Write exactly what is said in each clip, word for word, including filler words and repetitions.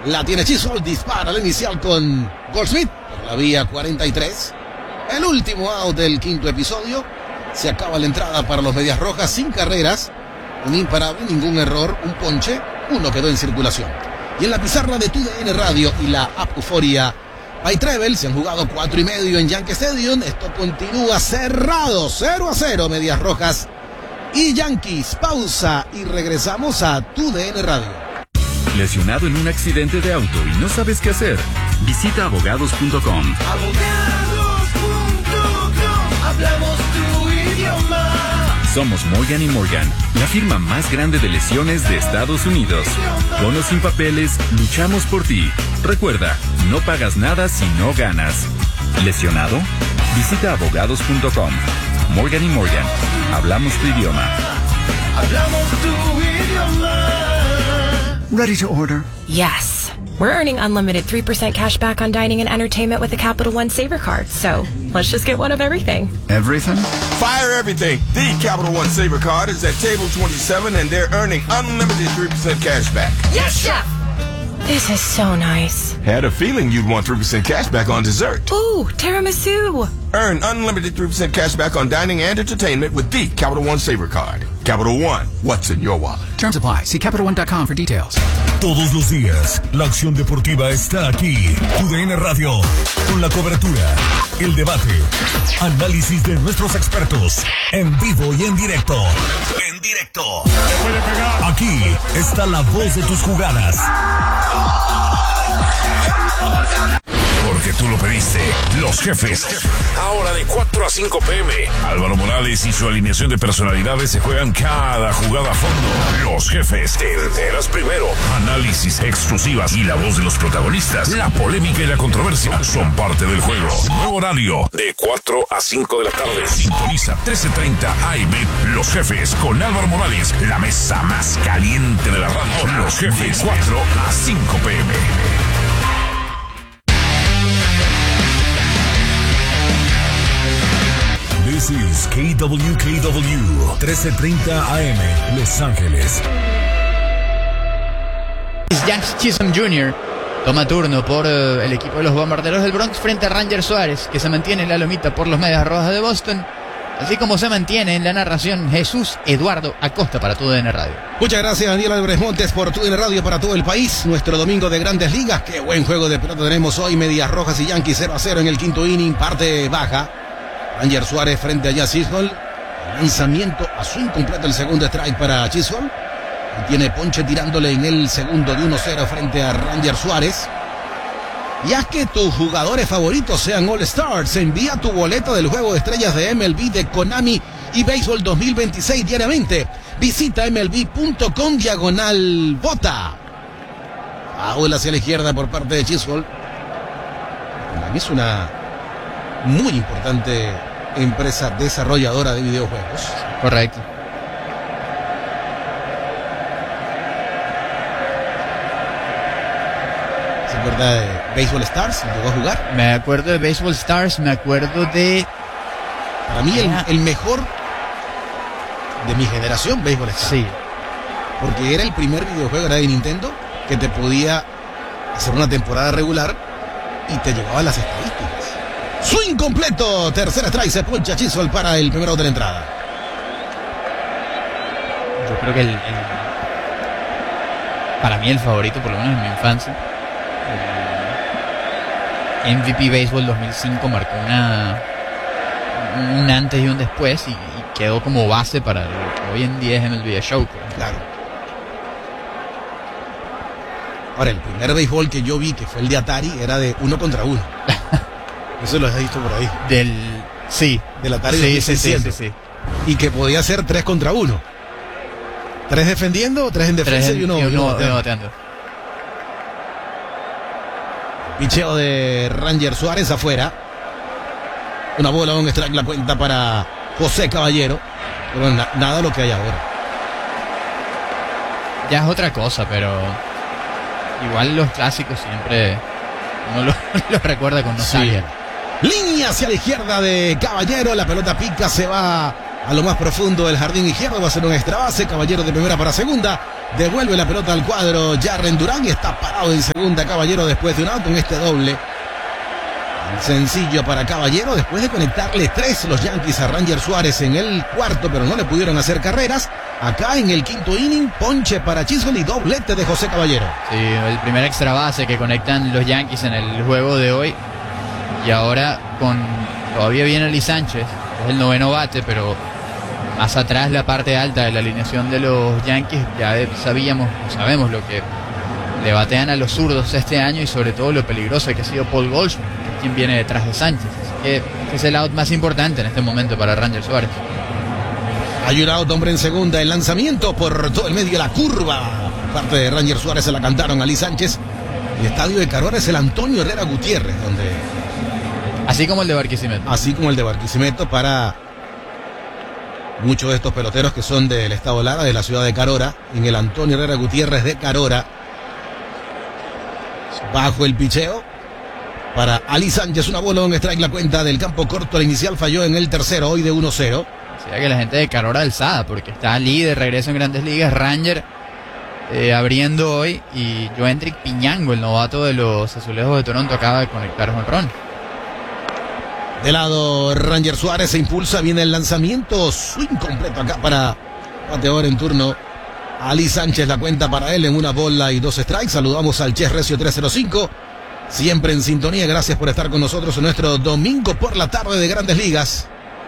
La tiene Chisholm, dispara al inicial con Goldschmidt por la vía cuarenta y tres. El último out del quinto episodio. Se acaba la entrada para los Medias Rojas sin carreras. Un imparable, ningún error, un ponche. Uno quedó en circulación. Y en la pizarra de Tu D N Radio y la app Euforia by Travel se han jugado cuatro y medio en Yankee Stadium. Esto continúa cerrado, cero a cero, Medias Rojas y Yankees. Pausa y regresamos a Tu D N Radio. ¿Lesionado en un accidente de auto y no sabes qué hacer? Visita abogados punto com. abogados punto com, hablamos tu idioma. Somos Morgan y Morgan, la firma más grande de lesiones de Estados Unidos. Con o sin papeles, luchamos por ti. Recuerda, no pagas nada si no ganas. ¿Lesionado? Visita abogados punto com. Morgan y Morgan, hablamos tu idioma. Hablamos tu idioma. Ready to order? Yes. We're earning unlimited three percent cash back on dining and entertainment with the Capital One Saver card. So let's just get one of everything. Everything? Fire everything. The Capital One Saver card is at table twenty-seven and they're earning unlimited three percent cash back. Yes, Chef! This is so nice. Had a feeling you'd want three percent cash back on dessert. Ooh, tiramisu. Earn unlimited three percent cash back on dining and entertainment with the Capital One Saver card. Capital One, what's in your wallet? Terms apply. See capital one dot com for details. Todos los días, la acción deportiva está aquí. Tu D N Radio, con la cobertura, el debate, análisis de nuestros expertos, en vivo y en directo. En directo. Aquí está la voz de tus jugadas. Porque tú lo pediste. Los Jefes. Ahora de cuatro a cinco pe eme. Álvaro Morales y su alineación de personalidades se juegan cada jugada a fondo. Los Jefes. Te enteras primero. Análisis, exclusivas y la voz de los protagonistas. La polémica y la controversia son parte del juego. Nuevo horario de cuatro a cinco de la tarde. Sintoniza trece treinta A M. Los Jefes con Álvaro Morales. La mesa más caliente de la radio. Los Jefes. cuatro a cinco pe eme. This is K W K W, trece treinta A M, Los Ángeles. Jans Chisholm junior toma turno por uh, el equipo de los Bombarderos del Bronx frente a Ranger Suárez, que se mantiene en la lomita por los Medias Rojas de Boston. Así como se mantiene en la narración Jesús Eduardo Acosta para Tu D N Radio. Muchas gracias, Daniel Álvarez Montes, por Tu D N Radio para todo el país. Nuestro domingo de Grandes Ligas. Qué buen juego de pelota tenemos hoy. Medias Rojas y Yankees cero a cero en el quinto inning, parte baja. Ranger Suárez frente a Jazz Chisholm. Lanzamiento a swing completo, el segundo strike para Chisholm. Y tiene ponche tirándole en el segundo de uno cero frente a Ranger Suárez. Y haz que tus jugadores favoritos sean All Stars. Envía tu boleto del juego de estrellas de M L B, de Konami y Béisbol dos mil veintiséis diariamente. Visita M L B punto com diagonal vota. Foul hacia la izquierda por parte de Chisholm. Para mí es una muy importante empresa desarrolladora de videojuegos. Correcto. ¿Se acuerda de Baseball Stars? ¿Llegó a jugar? Me acuerdo de Baseball Stars, me acuerdo de... Para mí el, el mejor de mi generación, Baseball Stars. Sí. Porque era el primer videojuego, era de Nintendo, que te podía hacer una temporada regular y te llevaban las estadísticas. Swing completo, tercera strike, se poncha Chisholm para el primero de la entrada. Yo creo que el, el para mí el favorito, por lo menos en mi infancia, el M V P Baseball dos mil cinco marcó una un antes y un después y, y quedó como base para lo que hoy en día es M L B Show. Claro. Ahora, el primer béisbol que yo vi, que fue el de Atari, era de uno contra uno. Eso lo has visto por ahí. Del... Sí. Del Atari sí, sí, sí, sí, sí. Y que podía ser tres contra uno. Tres defendiendo, tres en defensa tres en, y uno, y uno, uno, uno bateando. Picheo de Ranger Suárez afuera. Una bola, un strike, la cuenta para José Caballero. Pero na, nada lo que hay ahora. Ya es otra cosa, pero igual los clásicos siempre uno lo, lo recuerda con nostalgia. Sí. Línea hacia la izquierda de Caballero. La pelota pica, se va a lo más profundo del jardín izquierdo. Va a ser un extra base. Caballero de primera para segunda. Devuelve la pelota al cuadro Jarren Durán y está parado en segunda Caballero después de un out con este doble. Sencillo para Caballero después de conectarle tres los Yankees a Ranger Suárez en el cuarto, pero no le pudieron hacer carreras. Acá en el quinto inning, ponche para Chisholm y doblete de José Caballero. Sí, el primer extra base que conectan los Yankees en el juego de hoy. Y ahora con todavía viene Lee Sánchez, es el noveno bate, pero más atrás la parte alta de la alineación de los Yankees. Ya sabíamos, sabemos lo que le batean a los zurdos este año y sobre todo lo peligroso que ha sido Paul Goldschmidt, quien viene detrás de Sánchez. Así que este es el out más importante en este momento para Ranger Suárez. Hay un out, hombre en segunda, el lanzamiento por todo el medio, la curva. Parte de Ranger Suárez se la cantaron a Lee Sánchez. El estadio de Carora es el Antonio Herrera Gutiérrez, donde... Así como el de Barquisimeto. Así como el de Barquisimeto para muchos de estos peloteros que son del estado Lara, de la ciudad de Carora, en el Antonio Herrera Gutiérrez de Carora. Bajo el picheo para Ali Sánchez, una bola, un strike, la cuenta del campo corto. La inicial falló en el tercero, hoy de uno cero. Será que la gente de Carora alzada, porque está Ali de regreso en Grandes Ligas, Ranger eh, abriendo hoy, y Joendrick Piñango, el novato de los Azulejos de Toronto, acaba de conectar jonrón. De lado Ranger Suárez se impulsa, viene el lanzamiento, swing completo acá para bateador en turno Ali Sánchez, la cuenta para él en una bola y dos strikes. Saludamos al Chef Recio tres cero cinco, siempre en sintonía. Gracias por estar con nosotros en nuestro domingo por la tarde de Grandes Ligas.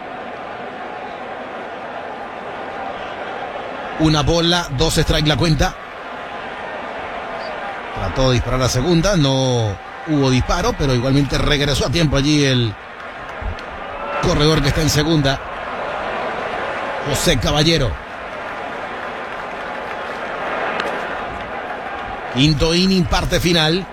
Una bola, dos strikes la cuenta. Trató de disparar a segunda, no hubo disparo, pero igualmente regresó a tiempo allí el corredor que está en segunda, José Caballero. Quinto inning, parte final.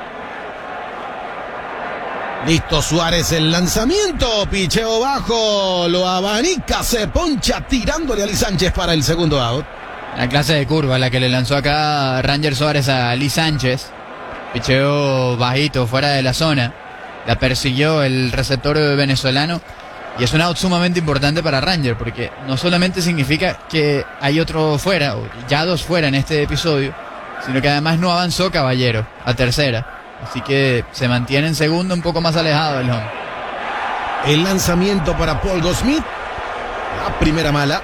Listo Suárez, el lanzamiento, picheo bajo, lo abanica, se poncha tirándole a Lee Sánchez para el segundo out. La clase de curva la que le lanzó acá Ranger Suárez a Lee Sánchez. Picheo bajito, fuera de la zona. La persiguió el receptor venezolano. Y es un out sumamente importante para Ranger, porque no solamente significa que hay otro fuera, o ya dos fuera en este episodio, sino que además no avanzó Caballero a tercera. Así que se mantiene en segundo, un poco más alejado del home. El lanzamiento para Paul Goldschmidt. La primera mala.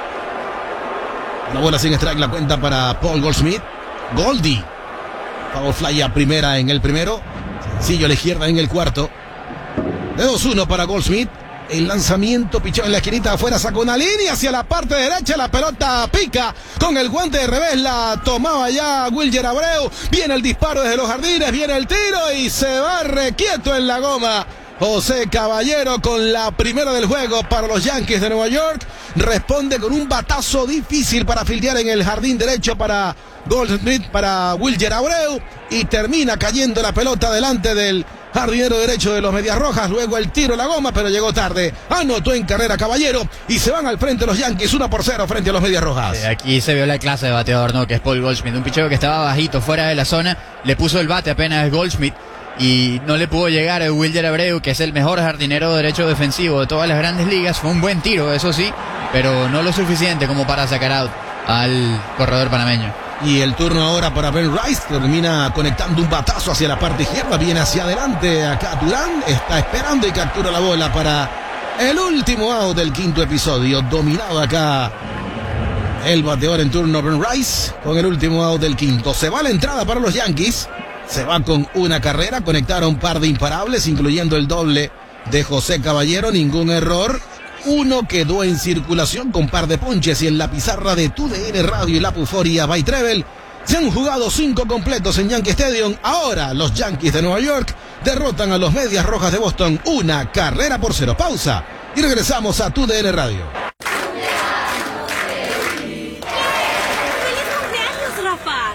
Una bola sin strike, la cuenta para Paul Goldschmidt. Goldie. Foul fly a primera en el primero. Sencillo a la izquierda en el cuarto. De dos uno para Goldschmidt. El lanzamiento, pichó en la esquinita afuera, sacó una línea hacia la parte derecha, la pelota pica con el guante de revés, la tomaba ya Wilyer Abreu. Viene el disparo desde los jardines, viene el tiro y se va requieto en la goma. José Caballero con la primera del juego para los Yankees de Nueva York. Responde con un batazo difícil para fildear en el jardín derecho para Goldschmidt, para Wilyer Abreu, y termina cayendo la pelota delante del jardinero derecho de los Medias Rojas. Luego el tiro a la goma, pero llegó tarde. Anotó en carrera Caballero y se van al frente los Yankees, uno por cero frente a los Medias Rojas. Eh, aquí se vio la clase de bateador, ¿no? Que es Paul Goldschmidt, un picheo que estaba bajito, fuera de la zona. Le puso el bate apenas Goldschmidt y no le pudo llegar a Wilyer Abreu, que es el mejor jardinero derecho defensivo de todas las Grandes Ligas. Fue un buen tiro, eso sí, pero no lo suficiente como para sacar out al corredor panameño. Y el turno ahora para Ben Rice, que termina conectando un batazo hacia la parte izquierda, viene hacia adelante acá Durán, está esperando y captura la bola para el último out del quinto episodio. Dominado acá el bateador en turno Ben Rice con el último out del quinto. Se va la entrada para los Yankees, se va con una carrera, conectaron un par de imparables, incluyendo el doble de José Caballero, ningún error. Uno quedó en circulación con par de ponches, y en la pizarra de Tu D N Radio y la Puforia by Treble se han jugado cinco completos en Yankee Stadium. Ahora los Yankees de Nueva York derrotan a los Medias Rojas de Boston una carrera por cero. Pausa y regresamos a Tu D N Radio. ¡Feliz cumpleaños, Rafa!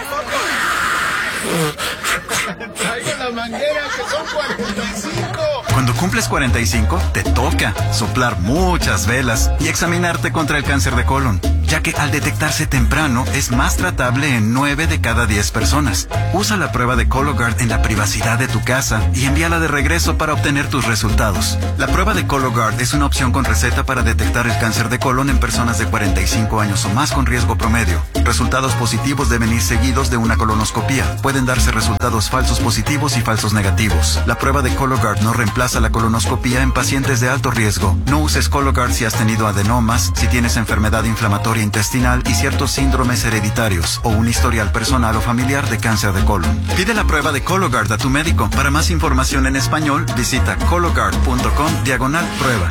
¡Sopla, sopla! Traigo la manguera, que son cuarenta y cinco. Cuando cumples cuarenta y cinco, te toca soplar muchas velas y examinarte contra el cáncer de colon. ya que al detectarse temprano es más tratable en nueve de cada diez personas. Usa la prueba de Cologuard en la privacidad de tu casa y envíala de regreso para obtener tus resultados. La prueba de Cologuard es una opción con receta para detectar el cáncer de colon en personas de cuarenta y cinco años o más con riesgo promedio. Resultados positivos deben ir seguidos de una colonoscopía. Pueden darse resultados falsos positivos y falsos negativos. La prueba de Cologuard no reemplaza la colonoscopía en pacientes de alto riesgo. No uses Cologuard si has tenido adenomas, si tienes enfermedad inflamatoria intestinal y ciertos síndromes hereditarios o un historial personal o familiar de cáncer de colon. Pide la prueba de Cologuard a tu médico. Para más información en español, visita cologuard punto com diagonal prueba.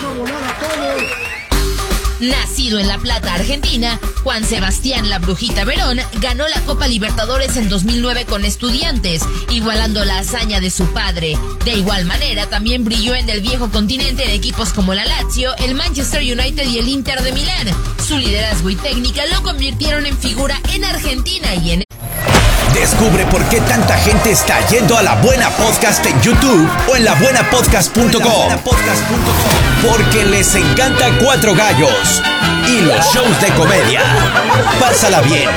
Nacido en La Plata, Argentina, Juan Sebastián La Brujita Verón ganó la Copa Libertadores en dos mil nueve con Estudiantes, igualando la hazaña de su padre. De igual manera, también brilló en el viejo continente en equipos como la Lazio, el Manchester United y el Inter de Milán. Su liderazgo y técnica lo convirtieron en figura en Argentina y en... Descubre por qué tanta gente está yendo a La Buena Podcast en YouTube o en la buena podcast punto com. Porque les encanta Cuatro Gallos y los shows de comedia. Pásala bien